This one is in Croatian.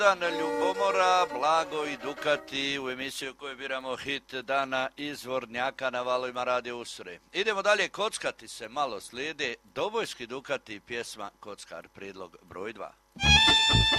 Ljubomora, Blago i Dukati u emisiju koju biramo hit dana Izvornjaka na valovima Radio Usure. Idemo dalje, kockati se malo slijede, Dobojski Dukati, pjesma Kockar, prijedlog broj 2.